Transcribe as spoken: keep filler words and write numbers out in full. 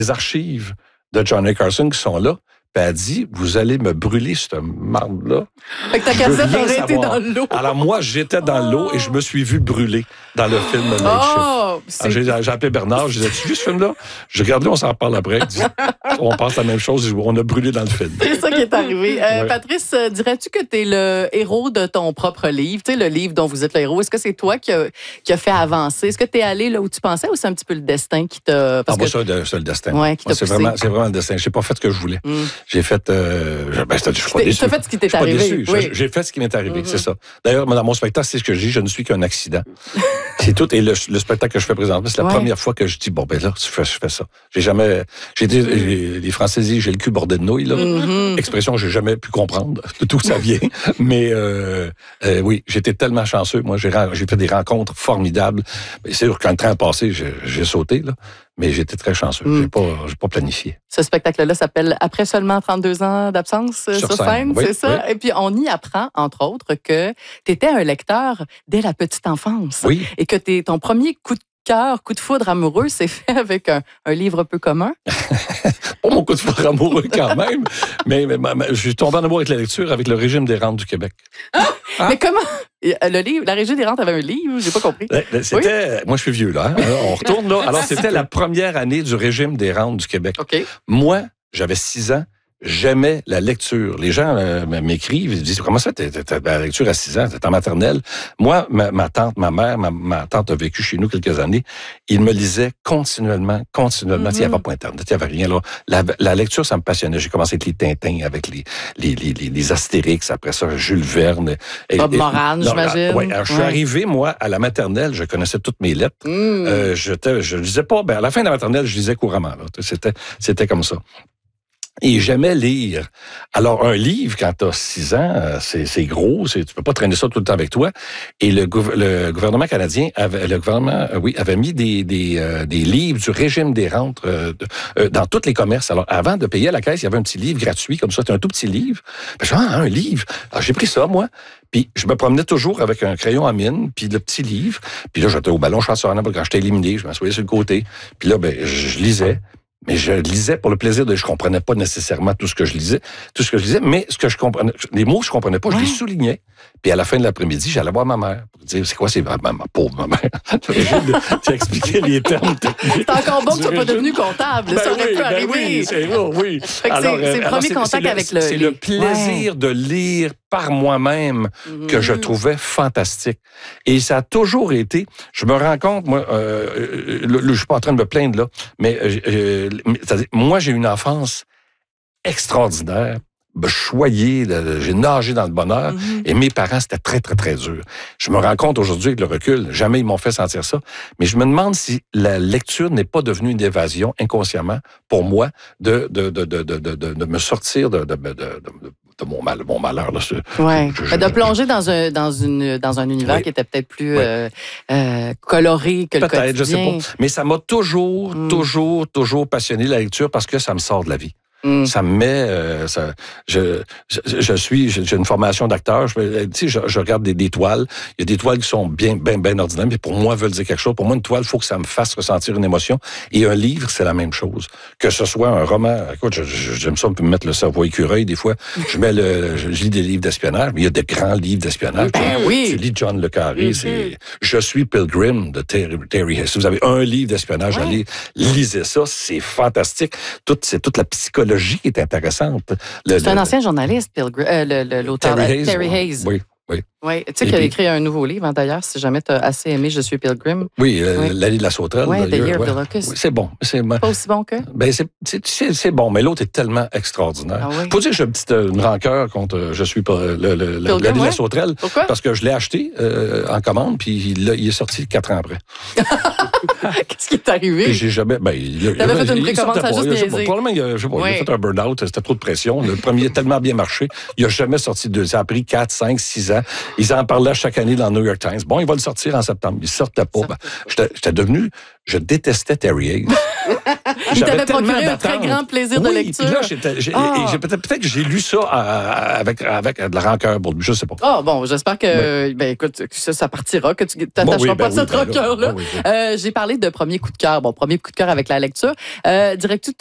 les archives de Johnny Carson qui sont là. Puis elle a dit, vous allez me brûler cette marde-là. Fait que ta cassette aurait été dans l'eau. Alors moi, j'étais dans oh. l'eau et je me suis vu brûler dans le film Night oh, Shift. J'ai, j'ai appelé Bernard, je disais, tu as vu ce film-là? Je regarde là, on s'en parle après. Dit, on pense la même chose, on a brûlé dans le film. C'est ça qui est arrivé. Euh, ouais. Patrice, dirais-tu que tu es le héros de ton propre livre? Tu sais, le livre dont vous êtes le héros. Est-ce que c'est toi qui a, qui a fait avancer? Est-ce que tu es allé là où tu pensais ou c'est un petit peu le destin qui t'a... Parce ah, que... moi, c'est le destin. Ouais, qui t'a moi, c'est, vraiment, c'est vraiment le destin. Je n'ai pas fait ce que je voulais. Mm. J'ai fait... Euh, ben, je suis pas déçu. Tu as fait ce qui t'est arrivé. Oui. J'ai fait ce qui m'est arrivé, mm-hmm. c'est ça. D'ailleurs, dans mon spectacle, c'est ce que je dis, je ne suis qu'un accident. C'est tout. Et le, le spectacle que je fais présentement, c'est la ouais. première fois que je dis, bon, ben là, je fais, je fais ça. J'ai jamais... J'ai été... J'ai, les Français disent, j'ai le cul bordé de nouilles, là. Mm-hmm. Expression que j'ai jamais pu comprendre de d'où ça vient. Mais euh, euh, oui, j'étais tellement chanceux. Moi, j'ai, j'ai fait des rencontres formidables. C'est sûr, quand le train a passé, j'ai, j'ai sauté, là. Mais j'étais très chanceux. Mm. J'ai pas, j'ai pas planifié. Ce spectacle-là s'appelle « Après seulement trente-deux ans d'absence sur, sur scène, scène oui, c'est ça? Oui. Et puis, on y apprend, entre autres, que tu étais un lecteur dès la petite enfance. Oui. Et que t'es, ton premier coup de cœur, coup de foudre amoureux, c'est fait avec un, un livre peu commun. Pas mon coup de foudre amoureux quand même, mais, mais, mais je suis tombé en amour avec la lecture, avec le régime des rentes du Québec. Ah! Ah! Mais comment? Le livre, la Régie des rentes avait un livre, j'ai pas compris. C'était, oui? Moi je suis vieux là, hein? Alors, on retourne là. Alors c'était la première année du régime des rentes du Québec. Okay. Moi, j'avais six ans. J'aimais la lecture. Les gens euh, m'écrivent, ils disent, comment ça, t'es, t'es, t'es la lecture à six ans, t'es en maternelle? Moi, ma, ma tante, ma mère, ma, ma tante a vécu chez nous quelques années. Ils me lisaient continuellement, continuellement. Mm-hmm. Il n'y avait pas Internet, il n'y avait rien là. La, la lecture, ça me passionnait. J'ai commencé avec les Tintins, avec les, les, les, les, les Astérix, après ça, Jules Verne. Et, Bob Moran, j'imagine. Oui, je suis ouais. arrivé, moi, à la maternelle, je connaissais toutes mes lettres. Mm. Euh, je ne lisais pas, ben, à la fin de la maternelle, je lisais couramment. Là. C'était, c'était comme ça. Et j'aimais lire. Alors, un livre, quand tu as six ans, c'est, c'est gros, c'est, tu peux pas traîner ça tout le temps avec toi. Et le, gouv- le gouvernement canadien, avait, le gouvernement, euh, oui, avait mis des, des, euh, des livres du régime des rentes euh, de, euh, dans tous les commerces. Alors, avant de payer à la caisse, il y avait un petit livre gratuit, comme ça, c'était un tout petit livre. Ben, genre, ah, un livre. Alors, j'ai pris ça, moi. Puis, je me promenais toujours avec un crayon à mine, puis le petit livre. Puis là, j'étais au ballon chasseur, quand j'étais éliminé, je m'assoyais sur le côté. Puis là, ben, je lisais. Mais je lisais pour le plaisir de... Je comprenais pas nécessairement tout ce que je lisais, tout ce que je lisais, mais ce que je comprenais... Les mots que je comprenais pas, ouais. je les soulignais. Puis à la fin de l'après-midi, j'allais voir ma mère pour dire, c'est quoi, c'est ma, ma pauvre ma mère. Tu expliquais les termes techniques. C'est encore bon que tu sois pas devenu comptable. Ben ça aurait oui, pu ben arriver. Oui, c'est bon, oui. Alors, c'est, c'est le premier alors, contact c'est avec le... C'est le plaisir ouais. de lire par moi-même mm-hmm. que je trouvais fantastique. Et ça a toujours été... Je me rends compte, moi, euh, le, le, je suis pas en train de me plaindre, là, mais euh, c'est-à-dire, moi, j'ai une enfance extraordinaire, choyée, j'ai nagé dans le bonheur, mm-hmm. et mes parents, c'était très, très, très dur. Je me rends compte aujourd'hui avec le recul, jamais ils m'ont fait sentir ça, mais je me demande si la lecture n'est pas devenue une évasion inconsciemment pour moi de, de, de, de, de, de, de me sortir de, de, de, de, de de mon, mal, mon malheur. Là, ouais. je, je, de plonger dans un, dans une, dans un univers oui. qui était peut-être plus oui. euh, euh, coloré que peut-être, le quotidien. Je sais pas. Mais ça m'a toujours, mm. toujours, toujours passionné la lecture parce que ça me sort de la vie. Mm. Ça me met... Euh, ça, je, je, je suis... J'ai une formation d'acteur. Je, tu sais, je, je regarde des, des toiles. Il y a des toiles qui sont bien, bien, bien ordinaires, mais pour moi, veulent dire quelque chose. Pour moi, une toile, il faut que ça me fasse ressentir une émotion. Et un livre, c'est la même chose. Que ce soit un roman... Écoute, je, je, j'aime ça, on peut me mettre le cerveau écureuil des fois. Je mets le... Je lis des livres d'espionnage, mais il y a de grands livres d'espionnage. Ben tu, oui! Tu lis John Le Carré, mm-hmm. c'est... Je suis Pilgrim de Terry, Terry Hayes. Si vous avez un livre d'espionnage ouais. à lire, lisez ça. C'est fantastique. Tout, c'est toute la psychologie qui est intéressante. Le, c'est le, un ancien journaliste, Pilgrim, euh, le, le, l'auteur Terry Hayes. Terry Hayes. Oui, oui. Oui, tu sais qu'il a écrit un nouveau livre, hein, d'ailleurs, si jamais tu as assez aimé Je suis Pilgrim. Oui, euh, oui. L'année de la sauterelle. Oui, The Year of the Locust. Oui, c'est bon. C'est pas aussi bon que? Ben, c'est, c'est, c'est, c'est bon, mais l'autre est tellement extraordinaire. Ah, oui. Faut dire que j'ai une petite une rancœur contre euh, Je suis le, le, le, L'année ouais. de la sauterelle. Pourquoi? Parce que je l'ai acheté euh, en commande, puis il, il est sorti quatre ans après. Qu'est-ce qui est arrivé? Puis j'ai jamais. Ben, il, T'avais fait une précommande, ça a juste niaisé. Probablement, il a, je sais pas, oui. il a fait un burn-out, c'était trop de pression. Le premier a tellement bien marché. Il a jamais sorti de deux. Ça a pris quatre, cinq, six ans. Ils en parlaient chaque année dans le New York Times. Bon, il va le sortir en septembre. Il sortait pas. Ben, j'étais, j'étais devenu... Je détestais Terry Hayes. Il t'avait procuré un très grand plaisir oui, de lecture. Puis là, j'étais, j'ai, oh. et j'ai, peut-être, peut-être que j'ai lu ça euh, avec, avec de la rancœur pour lui. Je sais pas. Oh, bon, j'espère que, oui. ben, écoute, que ça, ça partira, que tu t'attacheras bon, oui, ben, pas oui, à cette ben, rancœur-là. Ben, oui, oui. euh, j'ai parlé de premier coup de cœur. Bon, premier coup de cœur avec la lecture. Euh, dirais-tu